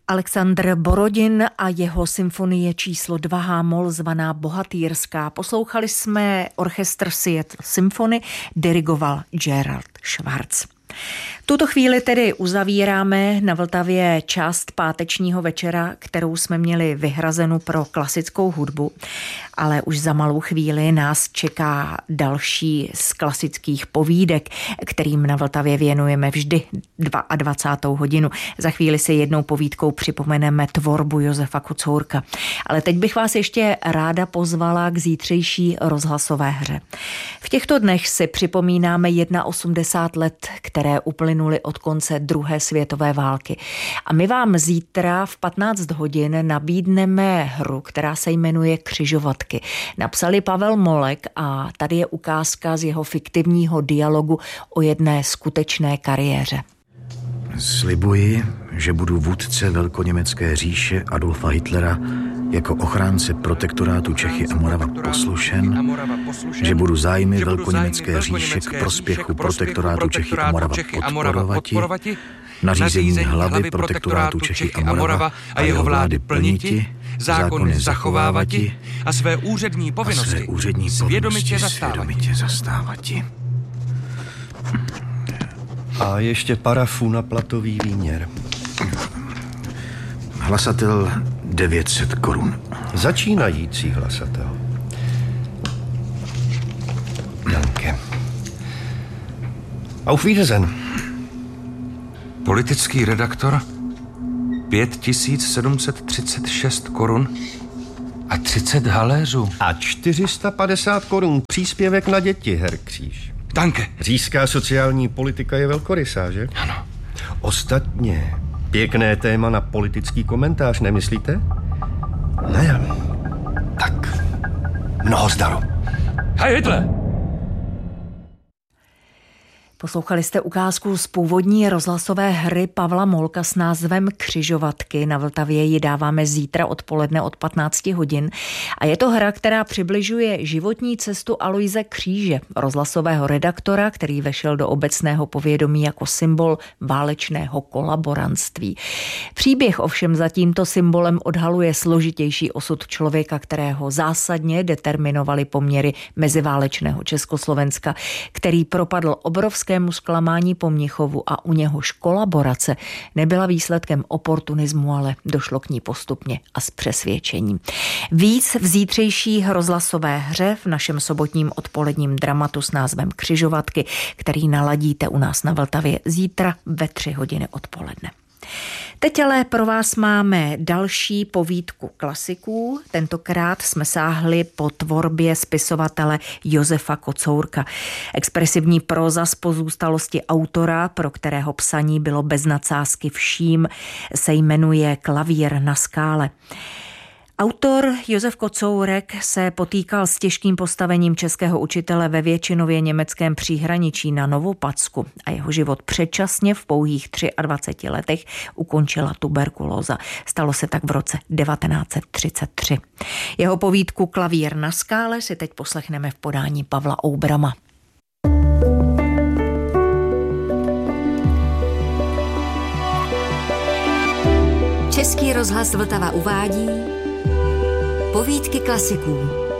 Alexandr Borodin a jeho symfonie číslo 2 H-moll zvaná Bohatýrská. Poslouchali jsme orchestr Seattle Symphony, dirigoval Gerald Schwartz. Tuto chvíli tedy uzavíráme na Vltavě část pátečního večera, kterou jsme měli vyhrazenu pro klasickou hudbu, ale už za malou chvíli nás čeká další z klasických povídek, kterým na Vltavě věnujeme vždy 22. hodinu. Za chvíli si jednou povídkou připomeneme tvorbu Josefa Kocourka. Ale teď bych vás ještě ráda pozvala k zítřejší rozhlasové hře. V těchto dnech si připomínáme 81 let, které uplynuly od konce druhé světové války. A my vám zítra v 15 hodin nabídneme hru, která se jmenuje Křižovatky. Napsali Pavel Molek a tady je ukázka z jeho fiktivního dialogu o jedné skutečné kariéře. Slibuji, že budu vůdce velkoněmecké říše Adolfa Hitlera jako ochránce protektorátu Čechy a Morava poslušen, že budu zájmy velkoněmecké říše k prospěchu protektorátu Čechy a Morava podporovati, nařízení hlavy protektorátu Čechy a Morava a jeho vlády plniti, zákony zachovávati a své úřední povinnosti svědomitě zastávati. A ještě parafu na platový výměr. Hlasatel 900 korun. Začínající hlasatel. Danke. Auf Wiedersehen. Politický redaktor 5736 korun a 30 haléřů. A 450 korun příspěvek na děti, Herr Kříž. Danke. Říšská sociální politika je velkorysá, že? Ano. Ostatně, pěkné téma na politický komentář, nemyslíte? Ne, tak mnoho zdaru. Hej, Hitler! Poslouchali jste ukázku z původní rozhlasové hry Pavla Molka s názvem Křižovatky. Na Vltavě ji dáváme zítra odpoledne od 15 hodin. A je to hra, která přibližuje životní cestu Aloise Kříže, rozhlasového redaktora, který vešel do obecného povědomí jako symbol válečného kolaborantství. Příběh ovšem za tímto symbolem odhaluje složitější osud člověka, kterého zásadně determinovaly poměry meziválečného Československa, který propadl obrovské zklamání po Mnichovu a u něhož kolaborace nebyla výsledkem oportunismu, ale došlo k ní postupně a s přesvědčením. Víc v zítřejší rozhlasové hře v našem sobotním odpoledním dramatu s názvem Křižovatky, který naladíte u nás na Vltavě zítra ve 3 hodiny odpoledne. Teď ale pro vás máme další povídku klasiků. Tentokrát jsme sáhli po tvorbě spisovatele Josefa Kocourka. Expresivní próza z pozůstalosti autora, pro kterého psaní bylo bez nadsázky vším, se jmenuje Klavír na skále. Autor Josef Kocourek se potýkal s těžkým postavením českého učitele ve většinově německém příhraničí na Novopadsku a jeho život předčasně v pouhých 23 letech ukončila tuberkulóza. Stalo se tak v roce 1933. Jeho povídku Klavír na skále si teď poslechneme v podání Pavla Oubrama. Český rozhlas Vltava uvádí Povídky klasiků.